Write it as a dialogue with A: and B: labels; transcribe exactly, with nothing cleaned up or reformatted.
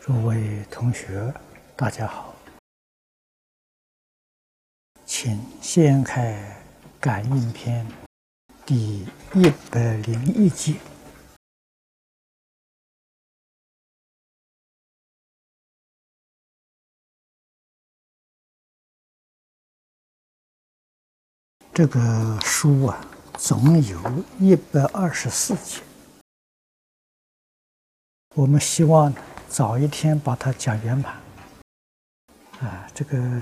A: 诸位同学，大家好，请掀开《感应篇》第一百零一节。这个书啊，总有一百二十四节。我们希望呢，早一天把它讲圆满。啊，这个